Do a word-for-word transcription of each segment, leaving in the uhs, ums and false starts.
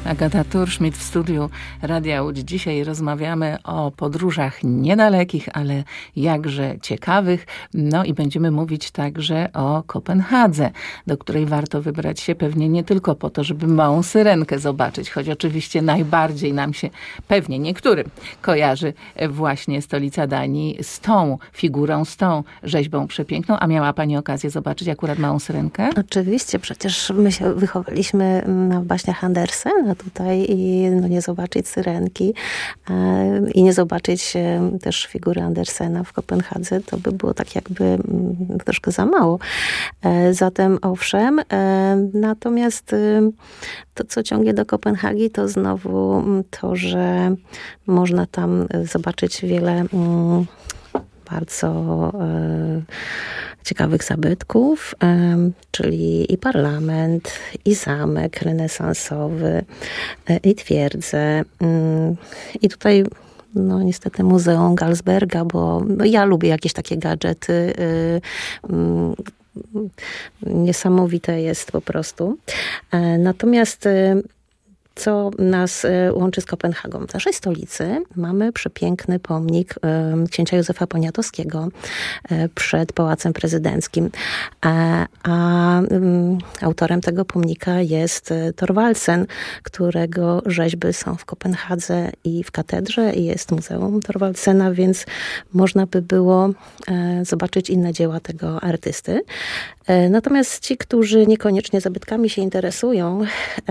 Agata Turszmit w studiu Radia Łódź. Dzisiaj rozmawiamy o podróżach niedalekich, ale jakże ciekawych. No i będziemy mówić także o Kopenhadze, do której warto wybrać się pewnie nie tylko po to, żeby małą syrenkę zobaczyć, choć oczywiście najbardziej nam się pewnie niektórym kojarzy właśnie stolica Danii z tą figurą, z tą rzeźbą przepiękną. A miała pani okazję zobaczyć akurat małą syrenkę? Oczywiście, przecież my się wychowaliśmy na baśniach Andersena tutaj i no, nie zobaczyć syrenki e, i nie zobaczyć e, też figury Andersena w Kopenhadze, to by było tak jakby m, troszkę za mało. E, zatem owszem, e, natomiast e, to, co ciągnie do Kopenhagi, to znowu to, że można tam zobaczyć wiele m, bardzo e, ciekawych zabytków, e, czyli i parlament, i zamek renesansowy, e, i twierdzę. E, I tutaj no niestety Muzeum Galsberga, bo no, ja lubię jakieś takie gadżety. E, e, niesamowite jest po prostu. E, natomiast e, co nas łączy z Kopenhagą? W naszej stolicy mamy przepiękny pomnik księcia Józefa Poniatowskiego przed Pałacem Prezydenckim. A, a autorem tego pomnika jest Thorvaldsen, którego rzeźby są w Kopenhadze i w katedrze i jest Muzeum Thorvaldsena, więc można by było zobaczyć inne dzieła tego artysty. Natomiast ci, którzy niekoniecznie zabytkami się interesują,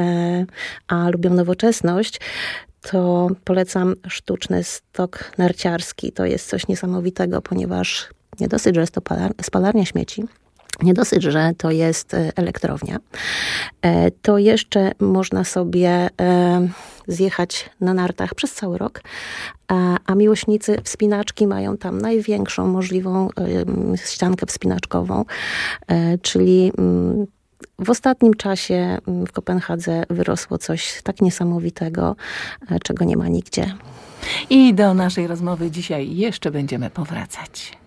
a lubią nowoczesność, to polecam sztuczny stok narciarski. To jest coś niesamowitego, ponieważ nie dosyć, że jest to spalarnia śmieci, nie dosyć, że to jest elektrownia, to jeszcze można sobie zjechać na nartach przez cały rok, a miłośnicy wspinaczki mają tam największą możliwą ściankę wspinaczkową, czyli w ostatnim czasie w Kopenhadze wyrosło coś tak niesamowitego, czego nie ma nigdzie. I do naszej rozmowy dzisiaj jeszcze będziemy powracać.